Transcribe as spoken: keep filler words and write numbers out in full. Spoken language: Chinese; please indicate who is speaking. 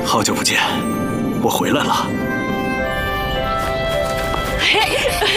Speaker 1: 好久不见，我回来了。